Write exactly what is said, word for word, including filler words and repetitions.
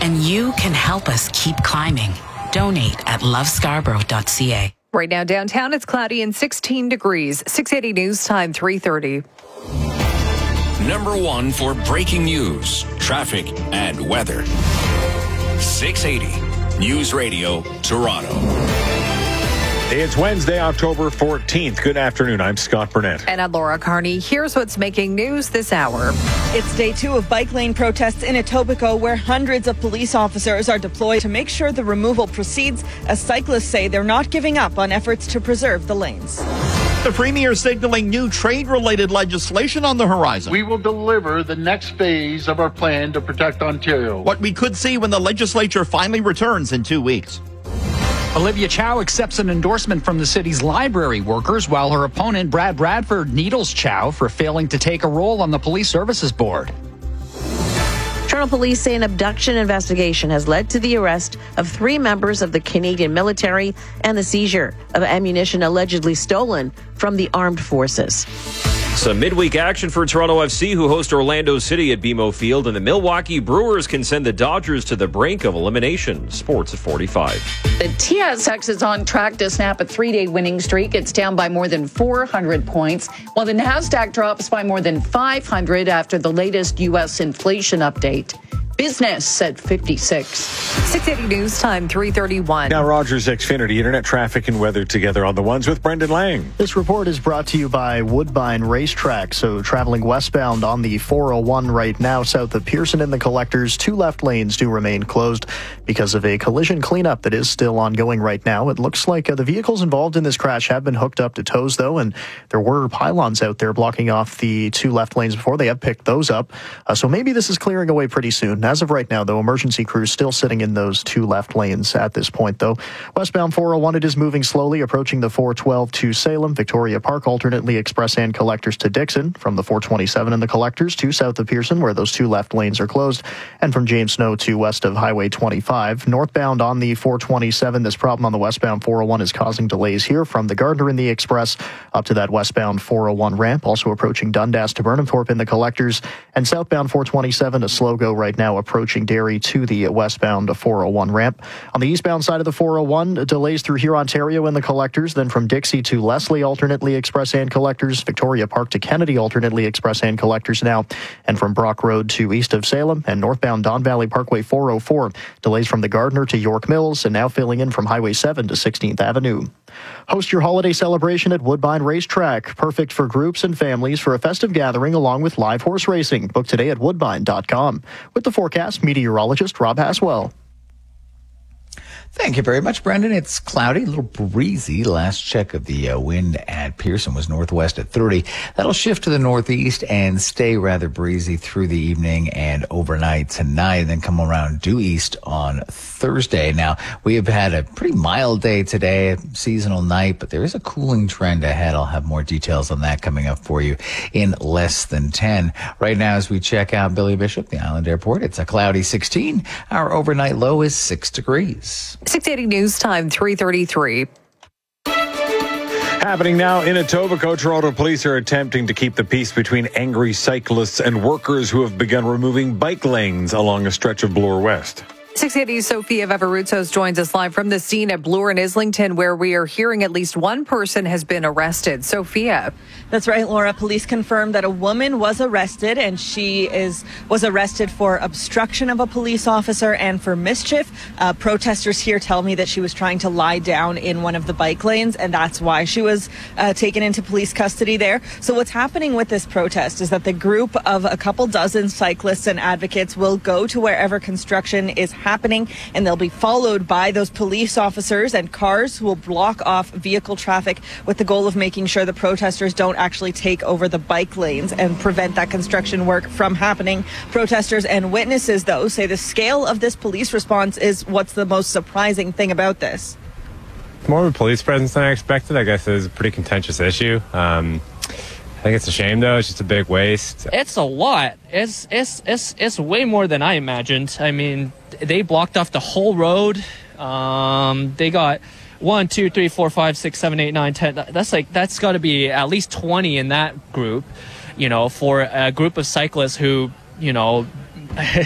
And you can help us keep climbing. Donate at love scarborough dot c a. Right now downtown, it's cloudy and sixteen degrees. six eighty News Time, three thirty. Number one for breaking news, traffic, and weather. six eighty News Radio, Toronto. It's Wednesday, October fourteenth. Good afternoon. I'm Scott Burnett. And I'm Laura Carney. Here's what's making news this hour. It's day two of bike lane protests in Etobicoke, where hundreds of police officers are deployed to make sure the removal proceeds, as cyclists say they're not giving up on efforts to preserve the lanes. The Premier signaling new trade-related legislation on the horizon. We will deliver the next phase of our plan to protect Ontario. What we could see when the legislature finally returns in two weeks. Olivia Chow accepts an endorsement from the city's library workers, while her opponent, Brad Bradford, needles Chow for failing to take a role on the Police Services Board. Toronto police say an abduction investigation has led to the arrest of three members of the Canadian military and the seizure of ammunition allegedly stolen from the armed forces. Some midweek action for Toronto F C, who host Orlando City at B M O Field, and the Milwaukee Brewers can send the Dodgers to the brink of elimination. Sports at forty-five. The T S X is on track to snap a three-day winning streak. It's down by more than four hundred points, while the Nasdaq drops by more than five hundred after the latest U S inflation update. Business at fifty-six. six eighty News Time, three thirty-one. Now Rogers Xfinity, internet traffic and weather together on the ones with Brendan Lang. This report is brought to you by Woodbine Racetrack. So traveling westbound on the four oh one right now, south of Pearson and the Collectors, two left lanes do remain closed because of a collision cleanup that is still ongoing right now. It looks like uh, the vehicles involved in this crash have been hooked up to tows, though, and there were pylons out there blocking off the two left lanes before. They have picked those up. Uh, so maybe this is clearing away pretty soon. As of right now, though, emergency crews still sitting in those two left lanes at this point, though. Westbound four oh one, it is moving slowly, approaching the four twelve to Salem, Victoria Park, alternately Express and Collectors to Dixon, from the four twenty-seven and the Collectors to south of Pearson, where those two left lanes are closed, and from James Snow to west of Highway twenty-five. Northbound on the four twenty-seven, this problem on the westbound four oh one is causing delays here from the Gardner in the Express up to that westbound four oh one ramp, also approaching Dundas to Burnhamthorpe in the Collectors, and southbound four twenty-seven, a slow go right now approaching Derry to the westbound four oh one ramp. On the eastbound side of the four oh one, delays through here, Ontario and the Collectors, then from Dixie to Leslie, alternately Express and Collectors, Victoria Park to Kennedy, alternately Express and Collectors now, and from Brock Road to east of Salem, and northbound Don Valley Parkway four oh four, delays from the Gardner to York Mills, and now filling in from Highway seven to sixteenth Avenue. Host your holiday celebration at Woodbine Racetrack, perfect for groups and families for a festive gathering along with live horse racing. Book today at woodbine dot com. With the forecast, meteorologist Rob Haswell. Thank you very much, Brendan. It's cloudy, a little breezy. Last check of the uh, wind at Pearson was northwest at thirty. That'll shift to the northeast and stay rather breezy through the evening and overnight tonight, and then come around due east on Thursday. Now, we have had a pretty mild day today, a seasonal night, but there is a cooling trend ahead. I'll have more details on that coming up for you in less than ten. Right now, as we check out Billy Bishop, the Island Airport, it's a cloudy sixteen. Our overnight low is six degrees. six eighty News Time, three thirty-three. Happening now in Etobicoke, Toronto police are attempting to keep the peace between angry cyclists and workers who have begun removing bike lanes along a stretch of Bloor West. six eighty Sophia Veveruzos joins us live from the scene at Bloor and Islington, where we are hearing at least one person has been arrested. Sophia. That's right, Laura. Police confirmed that a woman was arrested, and she is was arrested for obstruction of a police officer and for mischief. Uh, protesters here tell me that she was trying to lie down in one of the bike lanes, and that's why she was uh, taken into police custody there. So what's happening with this protest is that the group of a couple dozen cyclists and advocates will go to wherever construction is happening, and they'll be followed by those police officers and cars who will block off vehicle traffic with the goal of making sure the protesters don't actually take over the bike lanes and prevent that construction work from happening. Protesters and witnesses, though, say the scale of this police response is what's the most surprising thing about this. More of a police presence than I expected. I guess it is a pretty contentious issue. Um, I think it's a shame, though. It's just a big waste. It's a lot. It's it's it's it's way more than I imagined. I mean, they blocked off the whole road. Um, they got one, two, three, four, five, six, seven, eight, nine, ten. That's like that's got to be at least twenty in that group. You know, for a group of cyclists who, you know.